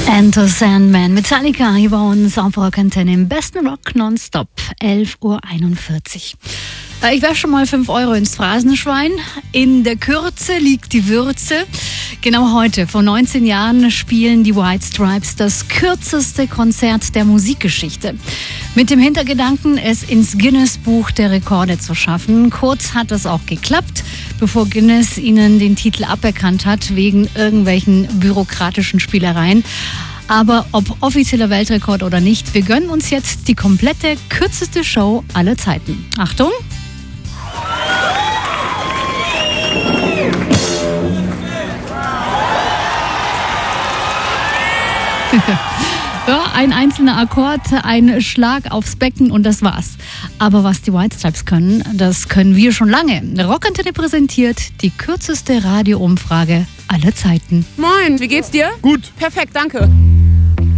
Enter Sandman, Metallica hier bei uns auf Rock Antenne im besten Rock nonstop, 11.41 Uhr. Ich werfe schon mal 5 Euro ins Phrasenschwein. In der Kürze liegt die Würze. Genau heute, vor 19 Jahren, spielen die White Stripes das kürzeste Konzert der Musikgeschichte. Mit dem Hintergedanken, es ins Guinness-Buch der Rekorde zu schaffen. Kurz hat es auch geklappt, bevor Guinness ihnen den Titel aberkannt hat, wegen irgendwelchen bürokratischen Spielereien. Aber ob offizieller Weltrekord oder nicht, wir gönnen uns jetzt die komplette, kürzeste Show aller Zeiten. Achtung! Ja, ein einzelner Akkord, ein Schlag aufs Becken und das war's. Aber was die White Stripes können, das können wir schon lange. Rock Antenne präsentiert die kürzeste Radioumfrage aller Zeiten. Moin, wie geht's dir? Gut. Perfekt, danke.